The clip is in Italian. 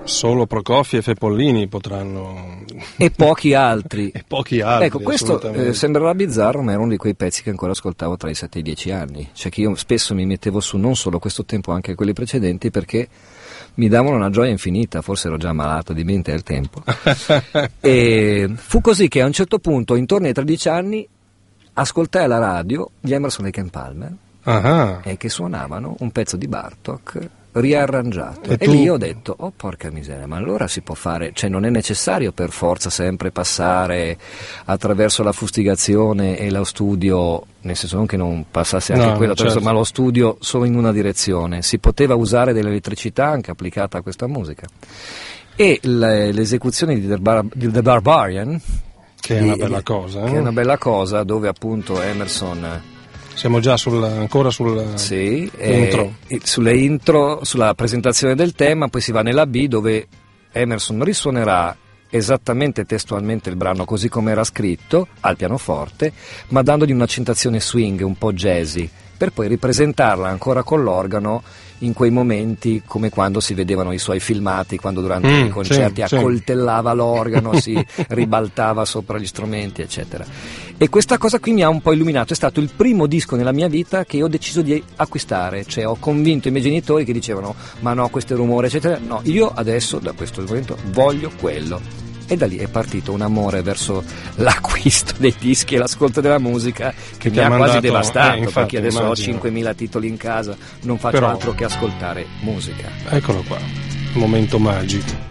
Solo Prokofiev e Pollini potranno... E pochi altri. E pochi altri. Ecco, questo sembrerà bizzarro, ma era uno di quei pezzi che ancora ascoltavo tra i 7 e i 10 anni. Cioè che io spesso mi mettevo su non solo questo tempo, anche quelli precedenti, perché mi davano una gioia infinita, forse ero già malato di mente al tempo. E fu così che a un certo punto, intorno ai 13 anni, ascoltai alla radio gli Emerson, Lake and Palmer, che suonavano un pezzo di Bartók riarrangiato, e lì ho detto, oh porca miseria, ma allora si può fare, cioè non è necessario per forza sempre passare attraverso la fustigazione e lo studio, nel senso non che non passasse anche quello attraverso, certo, ma lo studio solo in una direzione, si poteva usare dell'elettricità anche applicata a questa musica. E l'esecuzione di The Barbarian, che è una bella cosa, che è una bella cosa, dove appunto Emerson... Siamo già ancora sul intro. Sulle intro, sulla presentazione del tema, poi si va nella B dove Emerson risuonerà esattamente testualmente il brano così come era scritto al pianoforte, ma dandogli un'accentazione swing, un po' jazzy, per poi ripresentarla ancora con l'organo in quei momenti come quando si vedevano i suoi filmati, quando durante i concerti accoltellava l'organo, si ribaltava sopra gli strumenti, eccetera. E questa cosa qui mi ha un po' illuminato, è stato il primo disco nella mia vita che ho deciso di acquistare, cioè ho convinto i miei genitori che dicevano ma no, questo è rumore, eccetera, no, io adesso da questo momento voglio quello. E da lì è partito un amore verso l'acquisto dei dischi e l'ascolto della musica che mi ha quasi devastato, infatti, perché adesso immagino. Ho 5.000 titoli in casa, non faccio altro che ascoltare musica. Eccolo qua, momento magico.